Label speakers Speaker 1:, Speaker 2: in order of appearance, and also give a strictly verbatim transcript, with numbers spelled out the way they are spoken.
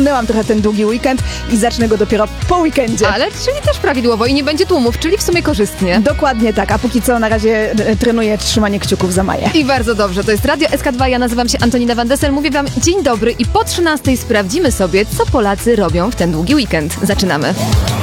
Speaker 1: Minęłam trochę ten długi weekend i zacznę go dopiero po weekendzie.
Speaker 2: Ale czyli też prawidłowo i nie będzie tłumów, czyli w sumie korzystnie.
Speaker 1: Dokładnie tak, a póki co na razie e, trenuję trzymanie kciuków za Maję.
Speaker 2: I bardzo dobrze, to jest Radio S K dwa, ja nazywam się Antonina Van Dessel, mówię wam dzień dobry i po trzynastej sprawdzimy sobie, co Polacy robią w ten długi weekend. Zaczynamy.